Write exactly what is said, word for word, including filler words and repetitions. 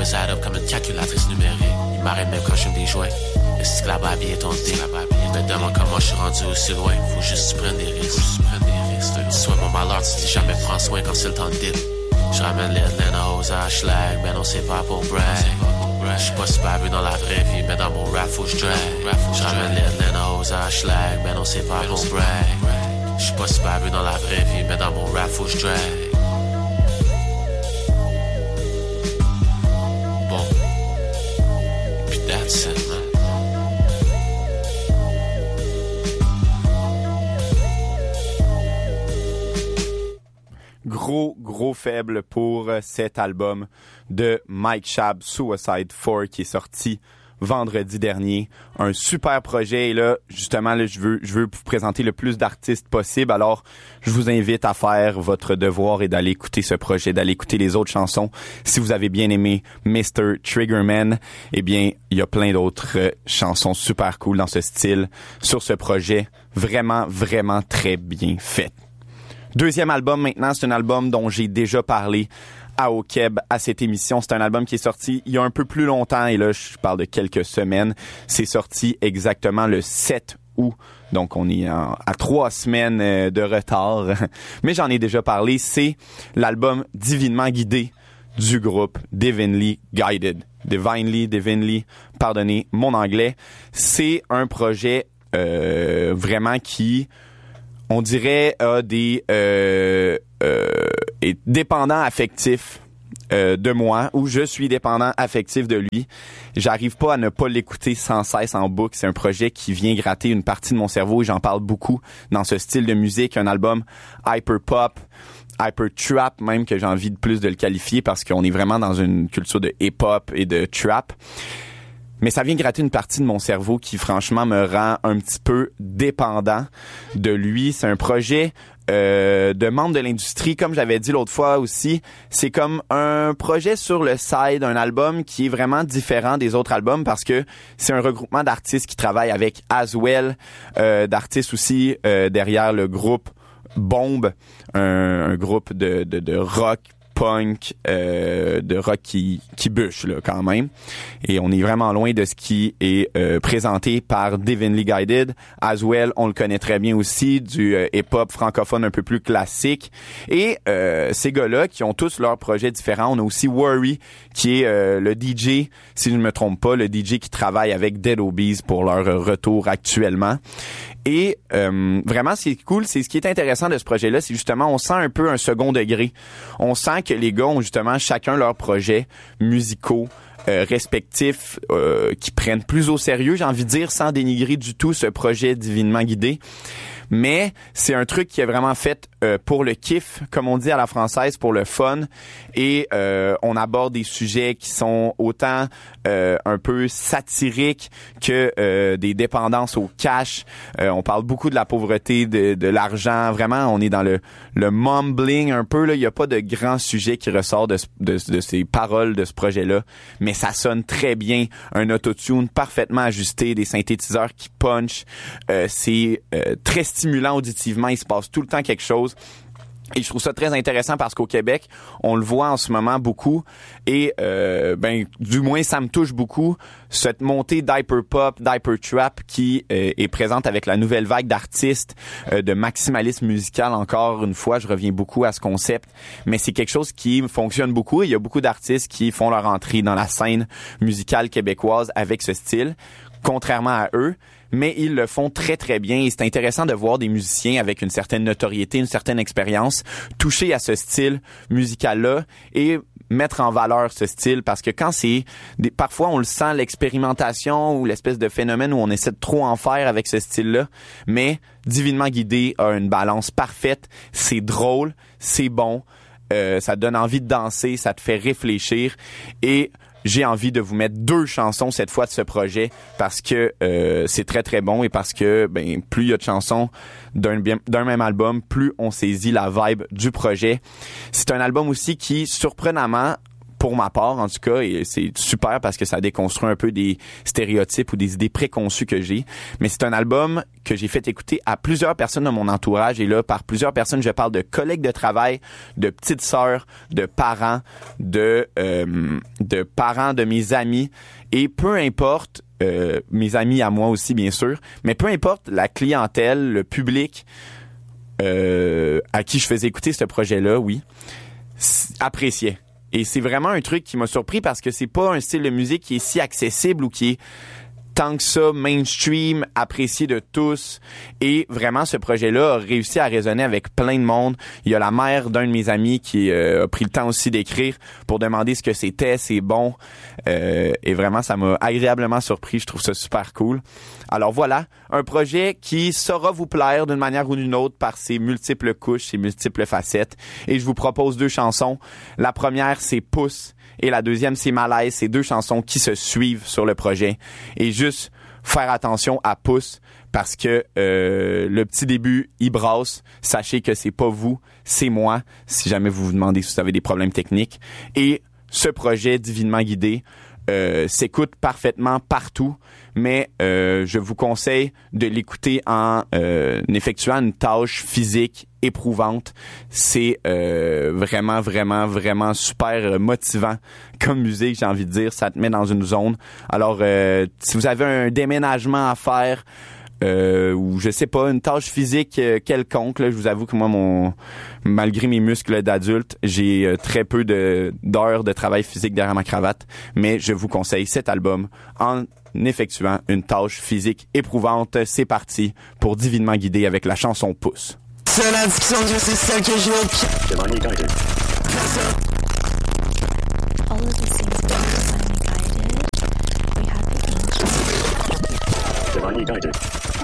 numbers add up comme une calculatrice numérique. Il m'arrête même quand je fume des joints. Le esclave habillé ton dé. Il me demande comment je suis rendu aussi loin. Faut juste que tu prennes des risques. Faut juste que tu prennes des risques. Soit mon malheur, tu dis jamais prends soin quand c'est le temps de dip. Je ramène les Atlanta aux Ashlag, mais non c'est pas pour brag. J'suis pas super vu dans la vraie vie, mais dans mon rap faut j'drag. Je ramène les Atlanta aux Ashlag, mais non c'est pas pour brag. J'suis pas super vu dans la vraie vie, mais dans mon rap faut j'drag. Bon, puis that's it, man. Gros, gros faible pour cet album de Mike Schaab, Suicide four, qui est sorti vendredi dernier. Un super projet. Et là, justement, là, je veux, je veux vous présenter le plus d'artistes possible. Alors, je vous invite à faire votre devoir et d'aller écouter ce projet, d'aller écouter les autres chansons. Si vous avez bien aimé mister Triggerman, eh bien, il y a plein d'autres euh, chansons super cool dans ce style sur ce projet. Vraiment, vraiment très bien fait. Deuxième album maintenant, c'est un album dont j'ai déjà parlé à Okeb, à cette émission. C'est un album qui est sorti il y a un peu plus longtemps, et là, je parle de quelques semaines. C'est sorti exactement le sept août, donc on est en, à trois semaines de retard. Mais j'en ai déjà parlé, c'est l'album Divinement Guidé du groupe Divinely Guided. Divinely, Divinely, pardonnez mon anglais. C'est un projet euh, vraiment qui... on dirait, a des euh, euh, est dépendant affectif euh, de moi, ou je suis dépendant affectif de lui. J'arrive pas à ne pas l'écouter sans cesse en boucle. C'est un projet qui vient gratter une partie de mon cerveau et j'en parle beaucoup dans ce style de musique. Un album hyper pop, hyper trap même, que j'ai envie de plus de le qualifier parce qu'on est vraiment dans une culture de hip-hop et de trap. Mais ça vient gratter une partie de mon cerveau qui, franchement, me rend un petit peu dépendant de lui. C'est un projet euh, de membre de l'industrie, comme j'avais dit l'autre fois aussi. C'est comme un projet sur le side, un album qui est vraiment différent des autres albums parce que c'est un regroupement d'artistes qui travaillent avec Aswell, euh, d'artistes aussi euh, derrière le groupe Bomb, un, un groupe de, de, de rock, punk, euh, de rock qui, qui bûche là, quand même. Et on est vraiment loin de ce qui est euh, présenté par Divinely Guided. Aswell, on le connaît très bien aussi, du euh, hip-hop francophone un peu plus classique. Et euh, ces gars-là qui ont tous leurs projets différents. On a aussi Worry, qui est euh, le D J, si je ne me trompe pas, le D J qui travaille avec Dead Obies pour leur retour actuellement. Et euh, vraiment, ce qui est cool, c'est ce qui est intéressant de ce projet-là, c'est justement, on sent un peu un second degré. On sent que les gars ont justement chacun leurs projets musicaux euh, respectifs euh, qui prennent plus au sérieux, j'ai envie de dire, sans dénigrer du tout ce projet divinement guidé. Mais c'est un truc qui est vraiment fait euh, pour le kiff, comme on dit à la française, pour le fun. Et euh, on aborde des sujets qui sont autant euh, un peu satiriques que euh, des dépendances au cash. Euh, on parle beaucoup de la pauvreté, de, de l'argent. Vraiment, on est dans le, le mumbling un peu. Là. Il n'y a pas de grand sujet qui ressort de, de, de ces paroles de ce projet-là. Mais ça sonne très bien. Un autotune parfaitement ajusté, des synthétiseurs qui punch. Euh, c'est euh, très stimulant auditivement, il se passe tout le temps quelque chose. Et je trouve ça très intéressant parce qu'au Québec, on le voit en ce moment beaucoup et euh, ben du moins ça me touche beaucoup, cette montée d'hyperpop, d'hypertrap qui euh, est présente avec la nouvelle vague d'artistes, euh, de maximalisme musical. Encore une fois, je reviens beaucoup à ce concept, mais c'est quelque chose qui fonctionne beaucoup et il y a beaucoup d'artistes qui font leur entrée dans la scène musicale québécoise avec ce style, contrairement à eux. Mais ils le font très, très bien. Et c'est intéressant de voir des musiciens avec une certaine notoriété, une certaine expérience, toucher à ce style musical-là et mettre en valeur ce style. Parce que quand c'est... Des, parfois, on le sent, l'expérimentation ou l'espèce de phénomène où on essaie de trop en faire avec ce style-là. Mais Divinement Guidé a une balance parfaite. C'est drôle, c'est bon. Euh, ça te donne envie de danser, ça te fait réfléchir. Et... j'ai envie de vous mettre deux chansons cette fois de ce projet parce que euh, c'est très très bon et parce que ben plus il y a de chansons d'un, d'un même album, plus on saisit la vibe du projet. C'est un album aussi qui, surprenamment, pour ma part en tout cas, et c'est super parce que ça déconstruit un peu des stéréotypes ou des idées préconçues que j'ai. Mais c'est un album que j'ai fait écouter à plusieurs personnes de mon entourage, et là, par plusieurs personnes, je parle de collègues de travail, de petites sœurs, de parents, de euh, de parents de mes amis, et peu importe, euh, mes amis à moi aussi bien sûr, mais peu importe la clientèle, le public euh, à qui je faisais écouter ce projet-là, oui, appréciait. Et c'est vraiment un truc qui m'a surpris parce que c'est pas un style de musique qui est si accessible ou qui est tant que ça mainstream, apprécié de tous. Et vraiment, ce projet-là a réussi à résonner avec plein de monde. Il y a la mère d'un de mes amis qui euh, a pris le temps aussi d'écrire pour demander ce que c'était, c'est bon. Euh, et vraiment, ça m'a agréablement surpris. Je trouve ça super cool. Alors voilà, un projet qui saura vous plaire d'une manière ou d'une autre par ses multiples couches, ses multiples facettes. Et je vous propose deux chansons. La première, c'est Pouce. Et la deuxième, c'est Malaise. C'est deux chansons qui se suivent sur le projet. Et juste faire attention à Pouce parce que euh, le petit début, il brasse. Sachez que c'est pas vous, c'est moi. Si jamais vous vous demandez si vous avez des problèmes techniques. Et ce projet divinement guidé euh, s'écoute parfaitement partout. Mais euh, je vous conseille de l'écouter en euh, effectuant une tâche physique éprouvante. C'est euh, vraiment, vraiment, vraiment super motivant comme musique, j'ai envie de dire. Ça te met dans une zone. Alors, euh, si vous avez un déménagement à faire, euh, ou je sais pas, une tâche physique euh, quelconque, là, je vous avoue que moi, mon malgré mes muscles d'adulte, j'ai euh, très peu de d'heures de travail physique derrière ma cravate. Mais je vous conseille cet album en effectuant une tâche physique éprouvante. C'est parti pour Divinement Guidé avec la chanson Pouce. C'est l'addiction, Dieu, c'est celle que j'ai au pied. Divinely guided. All of these things are divinely guided. We have the angels. Divinely guided.